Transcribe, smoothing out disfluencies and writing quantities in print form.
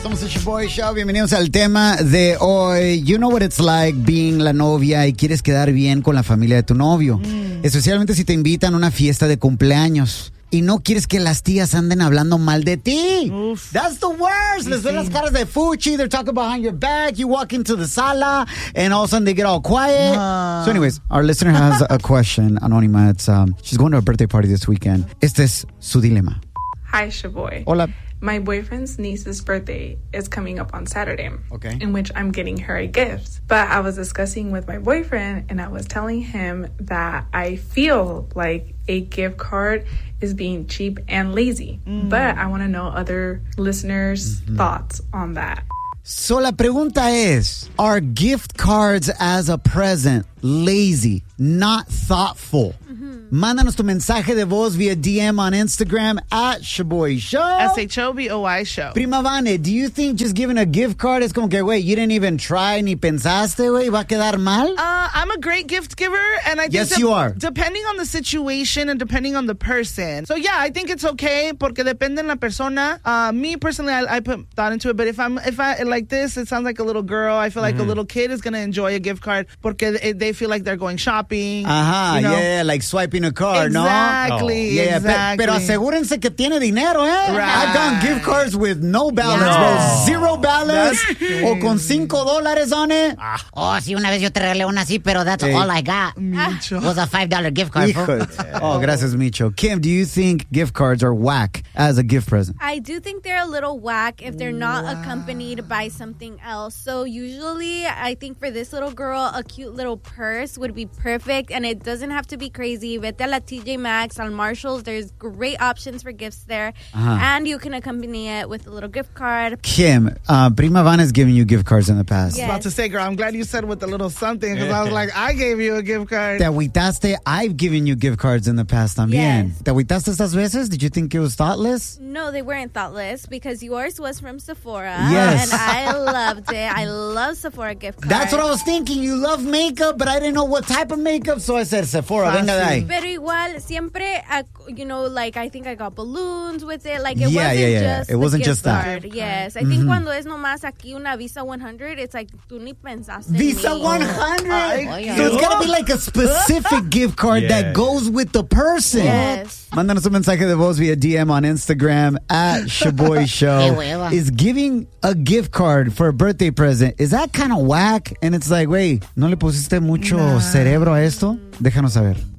Somos el Shoboy Show. Bienvenidos al tema de hoy. You know what it's like being la novia y quieres quedar bien con la familia de tu novio. Especialmente si te invitan a una fiesta de cumpleaños. Y no quieres que las tías anden hablando mal de ti. Uf. That's the worst. Les ven las caras de fuchi. They're talking behind your back. You walk into the sala and all of a sudden they get all quiet. So anyways, our listener has a question, Anónima. It's, she's going to a birthday party this weekend. Este es su dilema. Hi, Shoboy. Hola. My boyfriend's niece's birthday is coming up on Saturday, Okay. in which I'm getting her a gift. But I was discussing with my boyfriend, and I was telling him that I feel like a gift card is being cheap and lazy. But I want to know other listeners' thoughts on that. So la pregunta es, are gift cards as a present lazy, not thoughtful? Mándanos tu mensaje de voz via DM on Instagram at Shoboy Show. SHOBOY show. Prima Vane, do you think just giving a gift card es como que, wait, you didn't even try ni pensaste, güey, va a quedar mal? I'm a great gift giver, and I think Yes, you are. Depending on the situation and depending on the person. So yeah, I think it's okay porque depende en la persona. Me personally, I put thought into it, but if I like this, it sounds like a little girl. I feel like a little kid is gonna enjoy a gift card porque they feel like they're going shopping. Ajá, you know? yeah, like swiping a card, Exactly, ¿no? Yeah, exactly. pero asegúrense que tiene dinero, ¿eh? Right. I've done gift cards with no balance, Yeah. bro. Zero balance o con $5 on it. Oh, sí, una vez yo te regalé una así, pero that's all I got. Micho. Was a $5 gift card. fool. Híjole. Oh, gracias, Micho. Kim, do you think gift cards are whack as a gift present? I do think they're a little whack if they're not accompanied by something else. So usually, I think for this little girl, a cute little purse would be perfect, and it doesn't have to be crazy. Vete a la TJ Maxx, on Marshalls. There's great options for gifts there, and you can accompany it with a little gift card. Kim, Prima Van has given you gift cards in the past. Yeah. About to say, girl, I'm glad you said with a little something because I was like, I gave you a gift card. Te agüitaste. I've given you gift cards in the past también. Yes. ¿Te agüitaste estas veces? Did you think it was thoughtless? No, they weren't thoughtless because yours was from Sephora. Yes. And I loved it. I love Sephora gift cards. That's what I was thinking. You love makeup, but I didn't know what type of makeup, so I said Sephora. Venga de ahí. Pero igual, siempre, like, I think I got balloons with it. Like, it Yeah, wasn't yeah. just It wasn't the just gift that. card. Yes. I think cuando es nomás aquí una Visa 100, it's like, tú ni pensaste en Visa mí. 100? Oye. So it's got to be like a specific gift card that goes with the person. Yes. Mándanos un mensaje de voz via DM on Instagram at Shoboy Show. Qué hueva. Is giving a gift card for a birthday present, is that kind of whack? And it's like, wait, ¿no le pusiste mucho cerebro a esto? Déjanos saber.